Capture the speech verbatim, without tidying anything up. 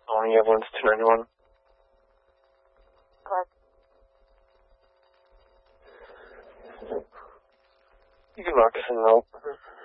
Calling ambulance two ninety-one. What? You can lock us in now.